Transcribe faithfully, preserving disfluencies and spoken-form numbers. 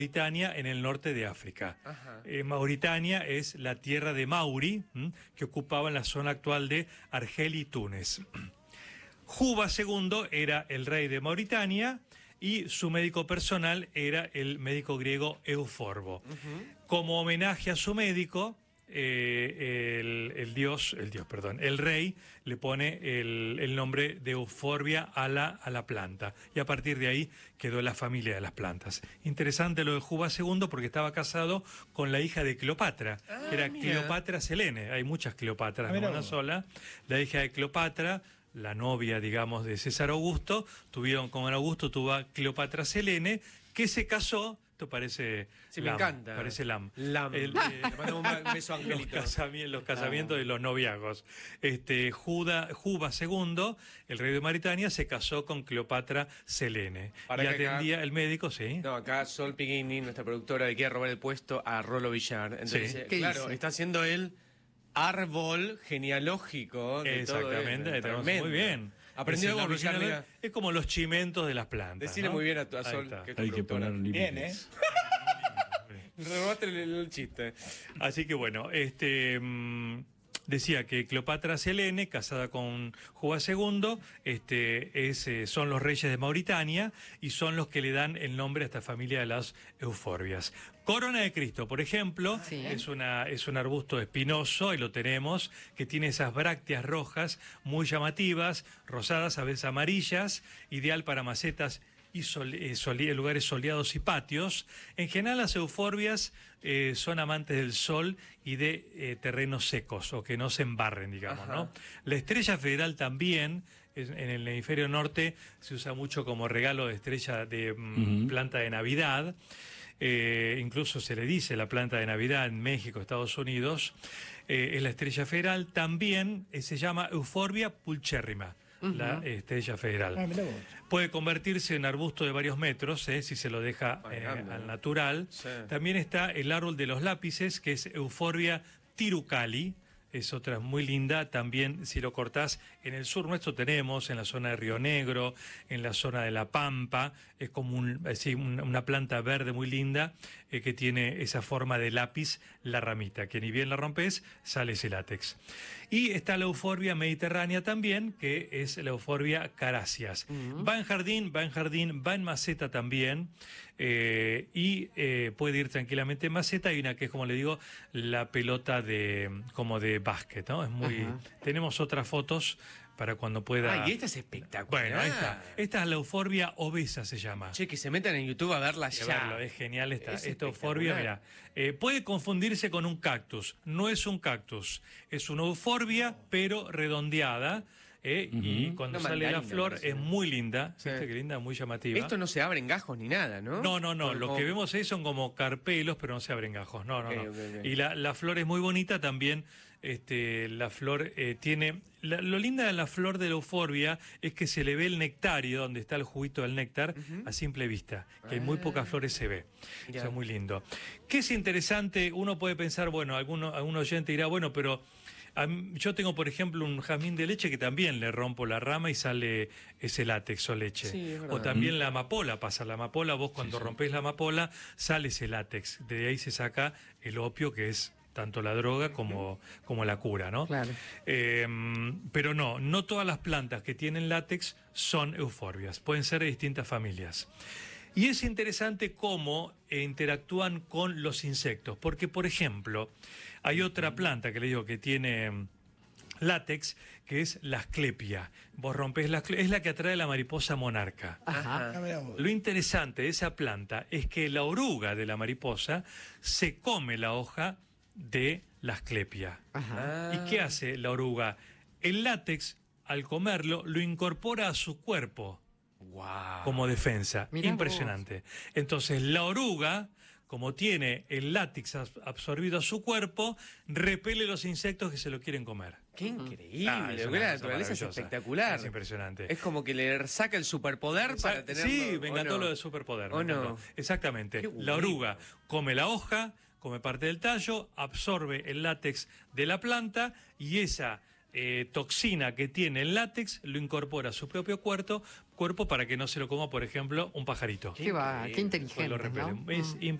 Mauritania, en el norte de África. Eh, Mauritania es la tierra de Mauri, ¿m? que ocupaban la zona actual de Argel y Túnez. Juba segundo era el rey de Mauritania y su médico personal era el médico griego Euforbo. Uh-huh. Como homenaje a su médico, eh, el, el dios, el dios, perdón, el rey le pone el, el nombre de Euforbia a la, a la planta. Y a partir de ahí quedó la familia de las plantas. Interesante lo de Juba segundo porque estaba casado con la hija de Cleopatra, ah, que era mira. Cleopatra Selene. Hay muchas Cleopatras, no una sola. La hija de Cleopatra, la novia, digamos, de César Augusto, tuvieron con Augusto, tuvo a Cleopatra Selene, que se casó. Esto parece. Sí, Lam, me encanta. Parece Lam. Lam. El, eh, Le mandamos un beso a Angelito. Los, casami los casamientos ah. de los noviazgos. Este, Juda, Juba segundo, el rey de Mauritania, se casó con Cleopatra Selene. Para y atendía acá, el médico, sí. No, acá Sol Piguini, nuestra productora, le quiere robar el puesto a Rolo Villar. Entonces, sí. claro, dice? está haciendo el árbol genealógico de exactamente, todo muy bien. Aprendió a es, es como los chimentos de las plantas. Decirle ¿no? muy bien a, tu, a Sol que hay que poner límites. Bien, ¿eh? Robaste el, el, el chiste. Así que bueno, este mmm, decía que Cleopatra Selene, casada con Juba segundo, este, es, eh, son los reyes de Mauritania y son los que le dan el nombre a esta familia de las euforbias. Corona de Cristo, por ejemplo, sí. es, una, es un arbusto espinoso, y lo tenemos, que tiene esas brácteas rojas muy llamativas, rosadas, a veces amarillas, ideal para macetas y sol, eh, sol, lugares soleados y patios. En general las euforbias eh, son amantes del sol y de eh, terrenos secos o que no se embarren, digamos, Ajá. ¿no? La estrella federal también, es, en el hemisferio norte se usa mucho como regalo de estrella de mm, uh-huh. planta de Navidad. Eh, incluso se le dice la planta de Navidad en México, Estados Unidos, eh, es la estrella federal. También eh, se llama Euforbia pulcherrima. Uh-huh. La estrella federal. Ah, puede convertirse en arbusto de varios metros, eh, si se lo deja eh, al natural. Sí. También está el árbol de los lápices, que es Euforbia tirucali. Es otra muy linda, también si lo cortás en el sur nuestro tenemos, en la zona de Río Negro, en la zona de La Pampa, es como un, así, una planta verde muy linda eh, que tiene esa forma de lápiz, la ramita, que ni bien la rompes, sale ese látex. Y está la euforbia mediterránea también, que es la euforbia caracias. Uh-huh. Va en jardín, va en jardín, va en maceta también, eh, y eh, puede ir tranquilamente en maceta. Hay una que es, como le digo, la pelota de como de básquet, ¿no? Es muy. Uh-huh. Tenemos otras fotos para cuando pueda. Ay, esta es espectacular. Bueno, ahí está. Esta es la euforbia obesa, se llama. Che, que se metan en YouTube a verla ya. Verlo, es genial esta, es esta euforbia, mira. Eh, puede confundirse con un cactus. No es un cactus, es una euforbia, pero redondeada. Eh, uh-huh. Y cuando no, sale la flor es muy linda, sí. ¿Viste qué linda? Muy llamativa. Esto no se abre en gajos ni nada, ¿no? No, no, no. Lo como... que vemos ahí son como carpelos, pero no se abren gajos. No, okay, no, no. Okay, okay. Y la, la flor es muy bonita también. Este, la flor eh, tiene... La, lo linda de la flor de la euforbia es que se le ve el nectario, donde está el juguito del néctar, uh-huh. a simple vista. Que ah. en muy pocas flores se ve. Ya. Eso es muy lindo. ¿Qué es interesante? Uno puede pensar, bueno, alguno, algún oyente dirá, bueno, pero... Yo tengo, por ejemplo, un jazmín de leche que también le rompo la rama y sale ese látex o leche. Sí, o también la amapola pasa. La amapola, vos cuando sí, sí. rompés la amapola, sale ese látex. De ahí se saca el opio, que es tanto la droga como, como la cura, ¿no? Claro. Eh, pero no, no todas las plantas que tienen látex son euforbias. Pueden ser de distintas familias. Y es interesante cómo interactúan con los insectos, porque, por ejemplo, hay otra planta que le digo que tiene látex, que es la asclepia. Vos rompés la asclepia, es la que atrae la mariposa monarca. Ajá. Lo interesante de esa planta es que la oruga de la mariposa se come la hoja de la asclepia. Ajá. ¿Y qué hace la oruga? El látex, al comerlo, lo incorpora a su cuerpo. Wow. Como defensa. Mirá impresionante. Vos. Entonces la oruga, como tiene el látex absorbido a su cuerpo, repele los insectos que se lo quieren comer. ¡Qué increíble! Ah, es una la naturaleza es espectacular. Es impresionante. Es como que le saca el superpoder Exact para tener. Sí, me encantó no? lo de superpoder. ¿O no? Exactamente. La oruga come la hoja, come parte del tallo, absorbe el látex de la planta y esa... Eh, toxina que tiene el látex lo incorpora a su propio cuerpo, cuerpo para que no se lo coma, por ejemplo, un pajarito. Qué va, qué increíble. Pues lo inteligente, ¿no? repelen. Es Mm.